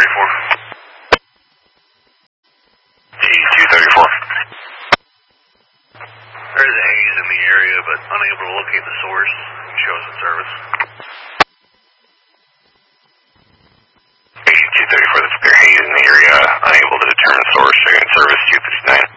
G234. There's a haze in the area, but unable to locate the source. Shows in service. G234, that's clear haze in the area, unable to determine source, showing service 259.